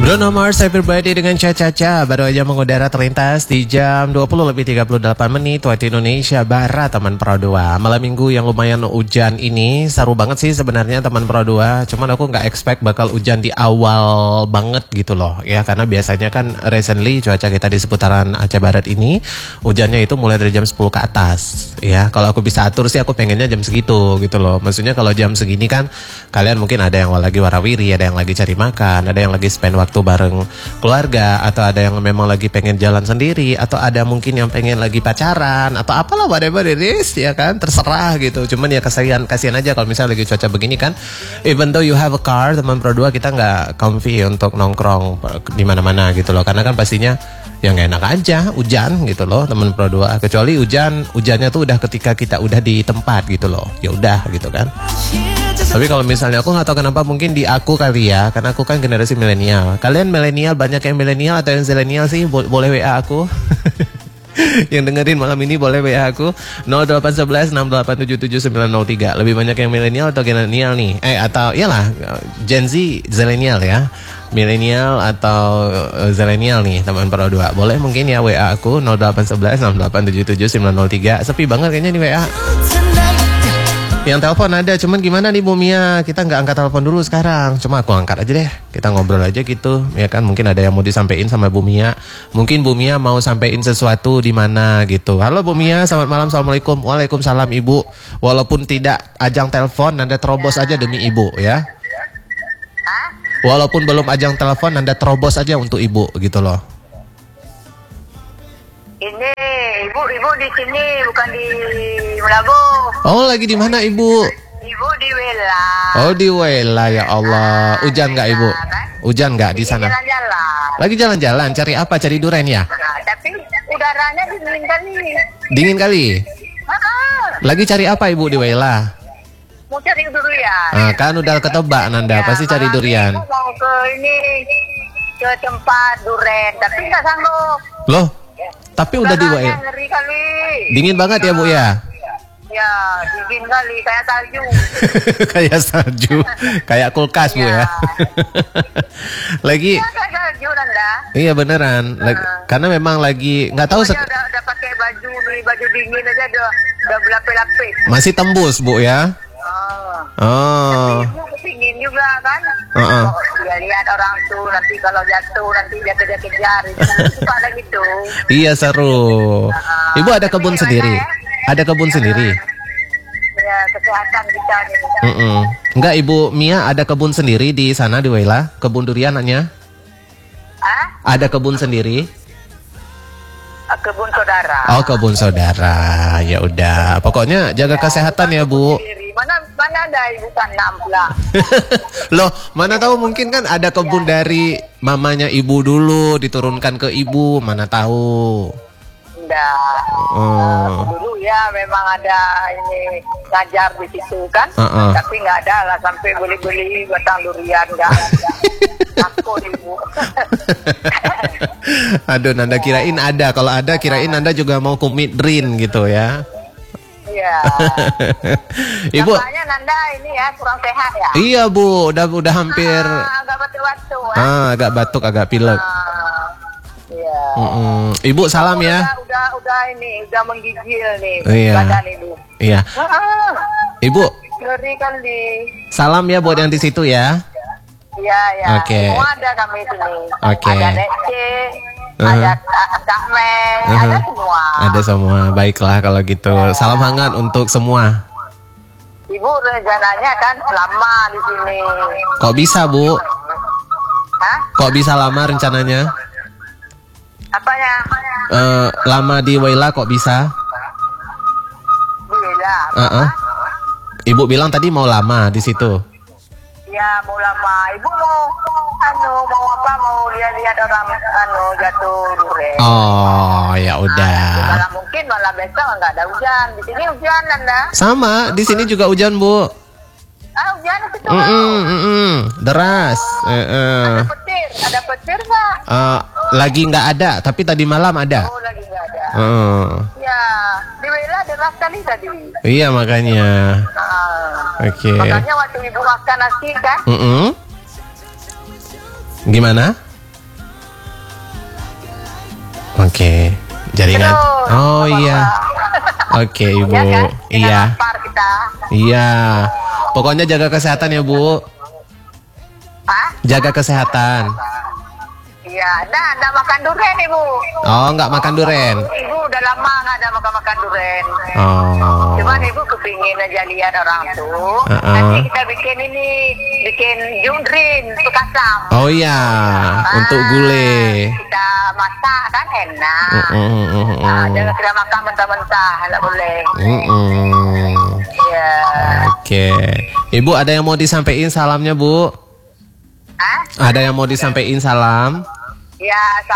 Bruno Mars, Everybody dengan Cha-Cha-Cha baru aja mengudara terlintas di jam 20:38 waktu Indonesia Barat, teman Pro 2. Malam minggu yang lumayan hujan ini seru banget sih sebenarnya teman Pro 2. Cuman aku nggak expect bakal hujan di awal banget gitu loh ya, karena biasanya kan recently cuaca kita di seputaran Aceh Barat ini hujannya itu mulai dari jam 10 ke atas ya. Kalau aku bisa atur sih aku pengennya jam segitu gitu loh. Maksudnya kalau jam segini kan kalian mungkin ada yang lagi warawiri, ada yang lagi cari makan, ada yang lagi spend waktu bareng keluarga, atau ada yang memang lagi pengen jalan sendiri, atau ada mungkin yang pengen lagi pacaran, atau apalah whatever it is ya kan, terserah gitu. Cuman ya kasihan aja kalau misalnya lagi cuaca begini kan. Even though you have a car, teman Pro 2, kita nggak comfy untuk nongkrong di mana-mana gitu loh, karena kan pastinya ya nggak enak aja hujan gitu loh teman Pro 2. Kecuali hujannya tuh udah ketika kita udah di tempat gitu loh, ya udah gitu kan. Tapi kalau misalnya aku nggak tahu kenapa, mungkin di aku kali ya, karena aku kan generasi milenial. Kalian milenial, banyak yang milenial atau yang zilenial sih? Boleh WA aku. Yang dengerin malam ini boleh WA aku 0811 6877903. Lebih banyak yang milenial atau milenial nih? Atau iyalah Gen Z, zilenial ya. Milenial atau zilenial nih teman Pro 2. Boleh mungkin ya WA aku 0811 6877903. Sepi banget kayaknya di WA. Yang telepon ada, cuman gimana nih Bu Mia? Kita nggak angkat telepon dulu sekarang. Cuma aku angkat aja deh. Kita ngobrol aja gitu. Ya kan, mungkin ada yang mau disampaikan sama Bu Mia. Mungkin Bu Mia mau sampaikan sesuatu di mana gitu. Halo Bu Mia, selamat malam. Assalamualaikum. Waalaikumsalam Ibu. Walaupun tidak ajang telepon, Anda terobos aja demi Ibu ya. Walaupun belum ajang telepon, Anda terobos aja untuk Ibu gitu loh. Ini ibu di sini, bukan di Melabu. Oh, lagi di mana Ibu? Ibu di Wela. Oh, di Wela, ya Allah. Hujan nggak Ibu? Hujan nggak di sana? Jalan-jalan. Lagi jalan-jalan, cari apa? Cari duren ya? Nah, tapi udaranya dingin kali. Dingin kali? Lagi cari apa Ibu di Wela? Mau cari durian. Nah, kan udah ketebak Nanda, pasti cari durian. Aku mau ke ke tempat duren, tapi nggak sanggup. Loh? Tapi udah di Wela. Ngeri kali. Dingin banget ya Bu ya? Ya, dingin kali, kayak salju. Kayak salju, kayak kulkas Bu ya. Lagi. Ya, kayak salju Nanda. Iya beneran. Karena memang lagi nggak tahu. Udah pakai baju dingin aja udah berlapis-lapis. Masih tembus Bu ya? Oh. Tapi ibu kepingin juga kan. Ya lihat orang tuh nanti kalau jatuh nanti dia kejar-kejar. Suka ada gitu. Iya seru. Ibu ada kebun sendiri? Ya? Ada kebun sendiri? Ya kesehatan kita nih. Enggak, Ibu Mia ada kebun sendiri di sana di Wela? Kebun duriannya? Ada kebun sendiri? Kebun saudara. Oh, kebun saudara. Ya udah, pokoknya jaga kesehatan ya Bu. Mana ada ibu tanam pula. Loh, mana tahu mungkin kan ada kebun dari mamanya Ibu dulu diturunkan ke Ibu, mana tahu. Enggak. Dulu ya memang ada ini ngajar di situ kan. Tapi nggak ada lah sampai beli-beli batang durian enggak. Takut Ibu. Aduh, Nanda kirain ada. Kalau ada kirain Nanda juga mau kumidrin gitu ya. Iya. Ibu. Namanya Nanda ini ya kurang sehat ya. Iya Bu, udah hampir. Agak batuk-batuk. Agak batuk, agak pilek. Iya. Ibu salam ya. Udah ini udah menggigil nih badan Ibu. Iya. Ibu. Ngeri kali. Salam ya buat yang di situ ya. Iya, ya. Oke. Semua ada kami sini. Oke. Ada Nece, ada Kahmeng, ada semua. Ada semua. Baiklah kalau gitu. Salam hangat untuk semua. Ibu rencananya kan lama di sini. Kok bisa, Bu? Hah? Kok bisa lama rencananya? Apanya? Lama di Wela kok bisa? Di Wela. Ibu bilang tadi mau lama di situ. Ya, mau lama. Ibu mau apa? Mau lihat orang jatuh durian. Oh, ya udah. Malah mungkin malah besok nggak ada hujan. Di sini hujan Nanda. Sama, di sini juga hujan Bu. Hujan itu. Deras. Ada petir nggak? Lagi nggak ada, tapi tadi malam ada. Oh, lagi nggak ada. Ya, di Wela deras kali tadi. Iya makanya. Oke. Makanya waktu ibu makan nasi kan? Gimana? Oke. Jaringan. Terus, Oh iya. Oke, Ibu. Ya kan? Iya. Lapar kita. Iya. Pokoknya jaga kesehatan ya, Bu. Hah? Jaga kesehatan. Iya, nggak makan durian Ibu. Oh, nggak makan duren. Ibu udah lama nggak ada makan durian. Oh. Cuman Ibu kepingin aja lihat orang tuh. Nanti kita bikin jundrin, pekasam. Oh iya, untuk gulai. Kita masak kan enak. Jangan kita makan mentah-mentah, nggak boleh. Iya. Oke. Ibu ada yang mau disampaikan salamnya, Bu? Hah? Ada yang mau disampaikan salam? Ya,